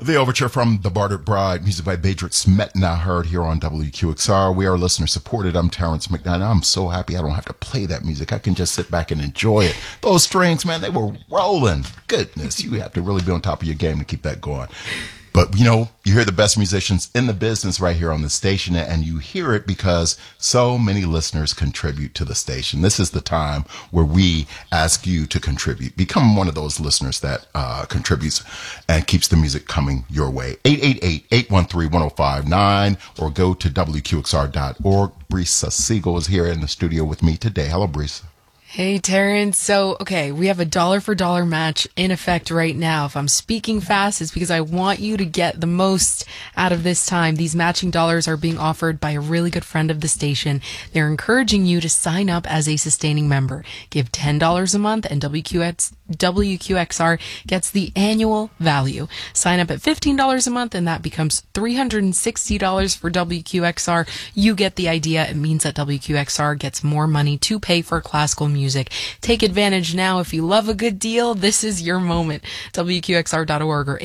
The overture from The Bartered Bride, music by Bedrich Smetana, heard here on WQXR. We are listener supported. I'm Terrence McKnight. I'm so happy I don't have to play that music. I can just sit back and enjoy it. Those strings, man, they were rolling. Goodness, you have to really be on top of your game to keep that going. But, you know, you hear the best musicians in the business right here on the station, and you hear it because so many listeners contribute to the station. This is the time where we ask you to contribute. Become one of those listeners that contributes and keeps the music coming your way. 888-813-1059 or go to WQXR.org. Brisa Siegel is here in the studio with me today. Hello, Brisa. Hey, Terrence. So, okay, we have a dollar for dollar match in effect right now. If I'm speaking fast, it's because I want you to get the most out of this time. These matching dollars are being offered by a really good friend of the station. They're encouraging you to sign up as a sustaining member. Give $10 a month and WQXR gets the annual value. Sign up at $15 a month and that becomes $360 for WQXR. You get the idea. It means that WQXR gets more money to pay for classical music. Take advantage now. If you love a good deal, this is your moment. WQXR.org or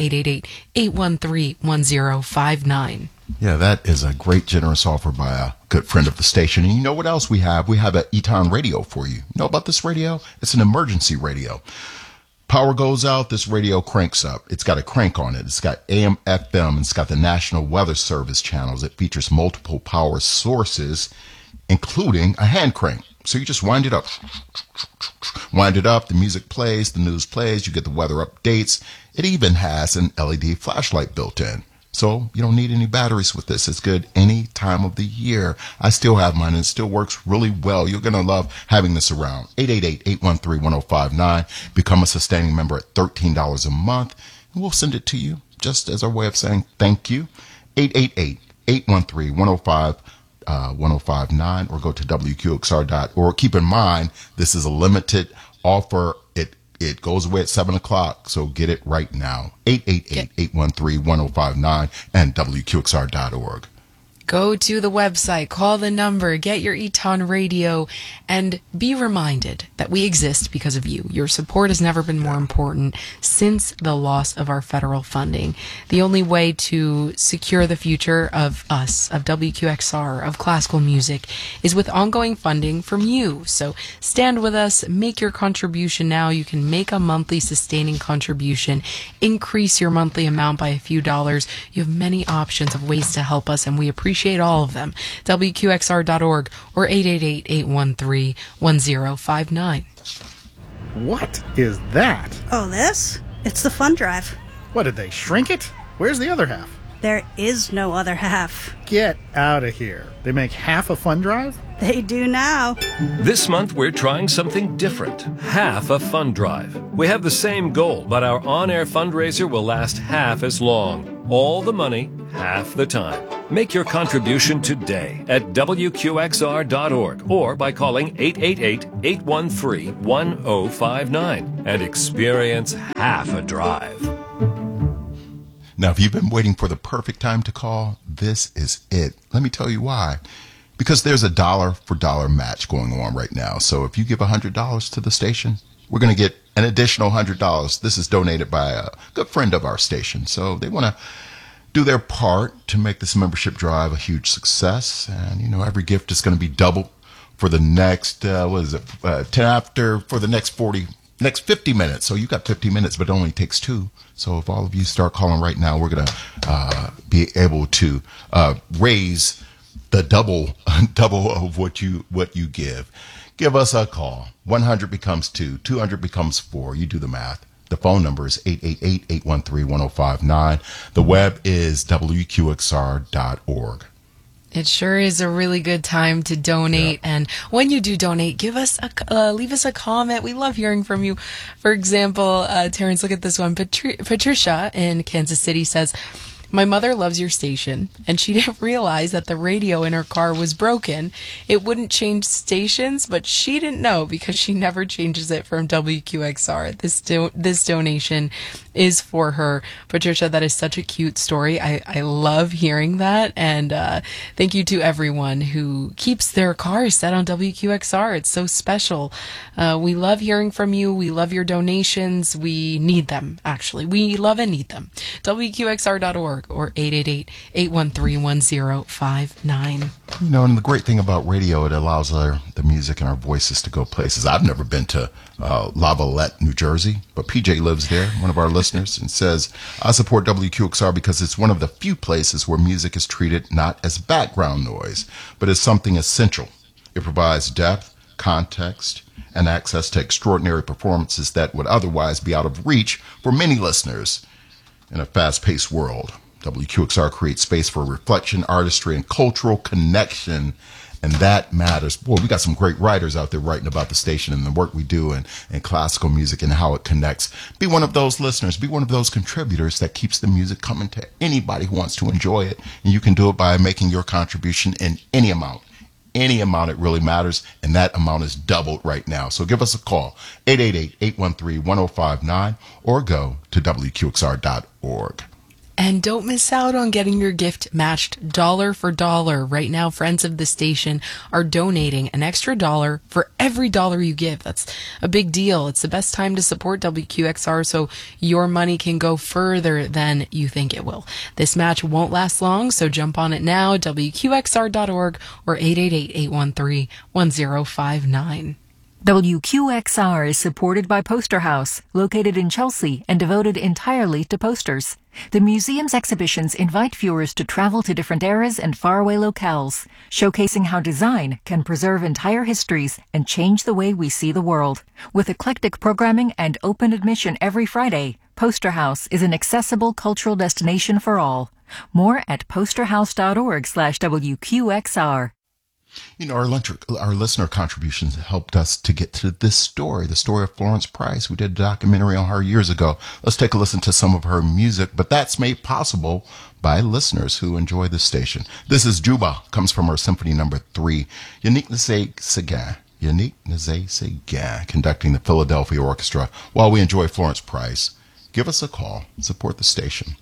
888-813-1059. Yeah, that is a great, generous offer by a good friend of the station. And you know what else we have? We have an Eton radio for you. You know about this radio? It's an emergency radio. Power goes out, this radio cranks up. It's got a crank on it. It's got AM, FM, and it's got the National Weather Service channels. It features multiple power sources, including a hand crank. So you just wind it up. Wind it up, the music plays, the news plays, you get the weather updates. It even has an LED flashlight built in. So you don't need any batteries with this. It's good any time of the year. I still have mine and it still works really well. You're going to love having this around. 888-813-1059. Become a sustaining member at $13 a month. And we'll send it to you just as our way of saying thank you. 888-813-1059. 1059 or go to WQXR.org. Keep in mind, this is a limited offer. It goes away at 7 o'clock, so get it right now. 888-813-1059 and WQXR.org. Go to the website, call the number, get your Eton radio, and be reminded that we exist because of you. Your support has never been more important since the loss of our federal funding. The only way to secure the future of us, of WQXR, of classical music, is with ongoing funding from you. So stand with us, make your contribution now. You can make a monthly sustaining contribution, increase your monthly amount by a few dollars. You have many options of ways to help us, and we appreciate all of them. WQXR.org or 888-813-1059. What is that? Oh, this? It's the fund drive. What, did they shrink it? Where's the other half? There is no other half. Get out of here. They make half a fund drive? They do now. This month, we're trying something different. Half a fund drive. We have the same goal, but our on-air fundraiser will last half as long. All the money, half the time. Make your contribution today at WQXR.org or by calling 888-813-1059 and experience half a drive. Now, if you've been waiting for the perfect time to call, this is it. Let me tell you why. Because there's a dollar for dollar match going on right now. So if you give $100 to the station, we're going to get an additional $100. This is donated by a good friend of our station. So they want to do their part to make this membership drive a huge success. And, you know, every gift is going to be doubled for the next, for the next 50 minutes. So you got 50 minutes, but it only takes 2. So if all of you start calling right now, we're going to be able to raise the double of what you give. Give us a call. 100 becomes 2, 200 becomes 4. You do the math. The phone number is 888-813-1059. The web is WQXR.org. It sure is a really good time to donate. Yeah. And when you do donate, leave us a comment. We love hearing from you. For example, Terrence, look at this one. Patricia in Kansas City says, my mother loves your station, and she didn't realize that the radio in her car was broken. It wouldn't change stations, but she didn't know because she never changes it from WQXR. This donation is for her. Patricia, that is such a cute story. I love hearing that. And thank you to everyone who keeps their cars set on WQXR. It's so special. We love hearing from you. We love your donations. We need them, actually. We love and need them. WQXR.org or 888-813-1059. You know, and the great thing about radio, it allows the music and our voices to go places. I've never been to La Valette, New Jersey, but PJ lives there, one of our listeners, and says, I support WQXR because it's one of the few places where music is treated not as background noise, but as something essential. It provides depth, context, and access to extraordinary performances that would otherwise be out of reach for many listeners in a fast-paced world. WQXR creates space for reflection, artistry, and cultural connection, and that matters. Boy, we got some great writers out there writing about the station and the work we do and classical music and how it connects. Be one of those listeners. Be one of those contributors that keeps the music coming to anybody who wants to enjoy it, and you can do it by making your contribution in any amount. Any amount, it really matters, and that amount is doubled right now. So give us a call, 888-813-1059, or go to WQXR.org. And don't miss out on getting your gift matched dollar for dollar. Right now, friends of the station are donating an extra $1 for every $1 you give. That's a big deal. It's the best time to support WQXR so your money can go further than you think it will. This match won't last long, so jump on it now, WQXR.org or 888-813-1059. WQXR is supported by Poster House, located in Chelsea and devoted entirely to posters. The museum's exhibitions invite viewers to travel to different eras and faraway locales, showcasing how design can preserve entire histories and change the way we see the world. With eclectic programming and open admission every Friday, Poster House is an accessible cultural destination for all. More at posterhouse.org/WQXR. You know, our listener contributions helped us to get to this story, the story of Florence Price. We did a documentary on her years ago. Let's take a listen to some of her music, but that's made possible by listeners who enjoy this station. This is Juba, comes from her Symphony No. 3, Yannick Nézet-Séguin, conducting the Philadelphia Orchestra, while we enjoy Florence Price. Give us a call, support the station,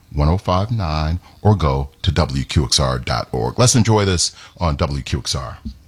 888-813-1059, or go to WQXR.org. Let's enjoy this on WQXR.